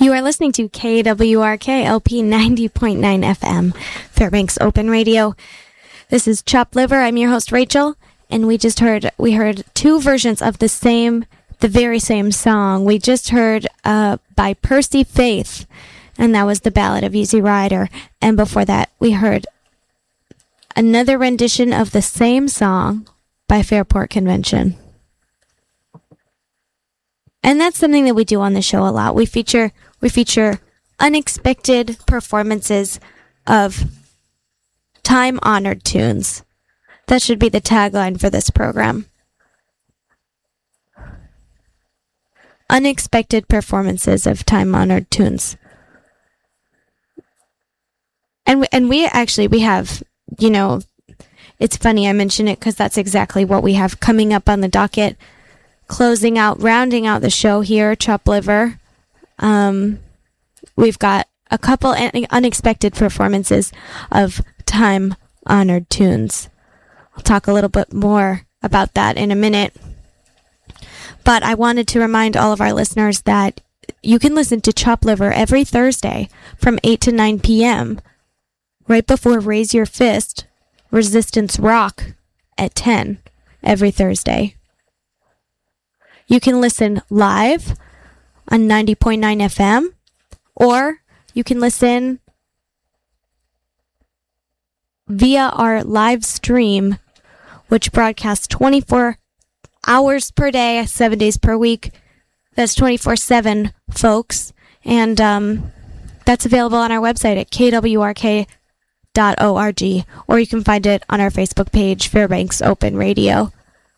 You are listening to KWRK LP 90.9 FM, Fairbanks Open Radio. This is Chopped Liver. I'm your host, Rachel, and we heard two versions of the very same song. We just heard by Percy Faith, and that was the Ballad of Easy Rider. And before that, we heard another rendition of the same song by Fairport Convention. And that's something that we do on the show a lot. We feature unexpected performances of time-honored tunes. That should be the tagline for this program. Unexpected performances of time-honored tunes. And we have, it's funny I mention it because that's exactly what we have coming up on the docket. Rounding out the show here, Chopped Liver. We've got a couple unexpected performances of time-honored tunes. I'll talk a little bit more about that in a minute. But I wanted to remind all of our listeners that you can listen to Chopped Liver every Thursday from 8 to 9 p.m. right before Raise Your Fist, Resistance Rock at 10 every Thursday. You can listen live on 90.9 FM, or you can listen via our live stream, which broadcasts 24 hours per day, 7 days per week. That's 24/7, folks. And that's available on our website at kwrk.org, or you can find it on our Facebook page, Fairbanks Open Radio.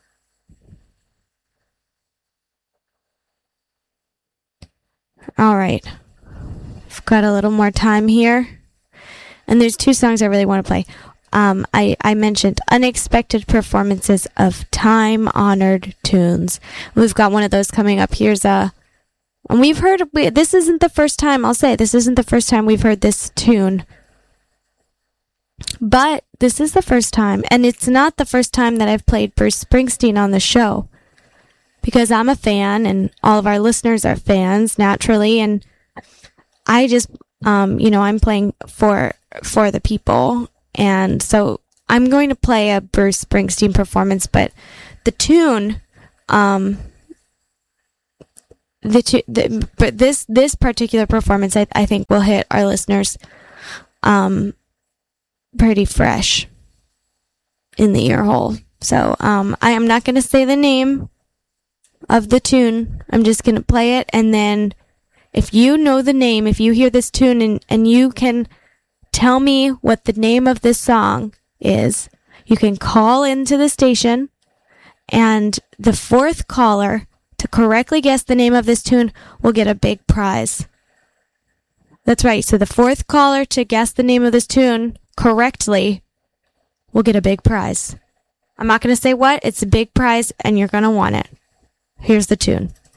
All right. I've got a little more time here. And there's two songs I really want to play. I mentioned unexpected performances of time-honored tunes. We've got one of those coming up. This isn't the first time, this isn't the first time we've heard this tune. But this is the first time, and it's not the first time that I've played Bruce Springsteen on the show. Because I'm a fan, and all of our listeners are fans, naturally, and I just, I'm playing for the people, and so I'm going to play a Bruce Springsteen performance, but the tune, but this particular performance, I think will hit our listeners, pretty fresh in the ear hole. So, I am not going to say the name of the tune. I'm just going to play it, and then if you know the name, if you hear this tune and you can tell me what the name of this song is, you can call into the station, and the fourth caller to correctly guess the name of this tune will get a big prize. That's right. So the fourth caller to guess the name of this tune correctly will get a big prize. I'm not going to say what. It's a big prize, and you're going to want it. Here's the tune.